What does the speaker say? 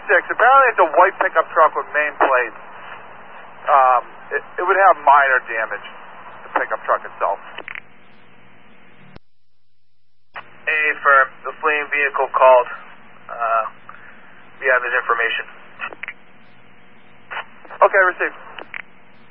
Apparently it's a white pickup truck with main plates. It would have minor damage, the pickup truck itself. Hey, firm. The fleeing vehicle called. We have his information. Okay, received.